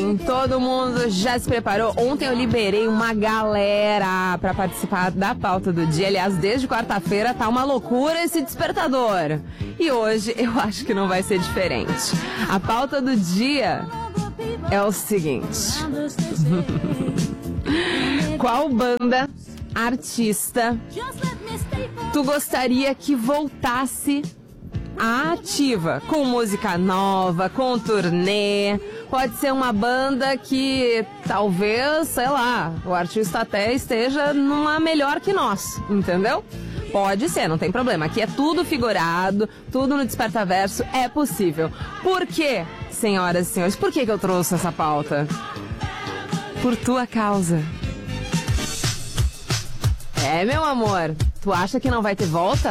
hein? Todo mundo já se preparou? Ontem eu liberei uma galera pra participar da pauta do dia. Aliás, desde quarta-feira tá uma loucura esse despertador. E hoje eu acho que não vai ser diferente. A pauta do dia é o seguinte. Qual banda, artista, tu gostaria que voltasse à ativa? Com música nova, com turnê. Pode ser uma banda que talvez, sei lá, o artista até esteja numa melhor que nós, entendeu? Pode ser, não tem problema. Aqui é tudo figurado, tudo no Despertaverso, é possível. Por quê, senhoras e senhores? Por que eu trouxe essa pauta? Por tua causa. É, meu amor, tu acha que não vai ter volta?